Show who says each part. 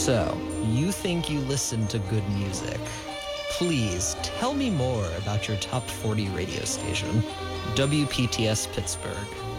Speaker 1: So, you think you listen to good music. Please tell me more about your top 40 radio station, WPTS Pittsburgh.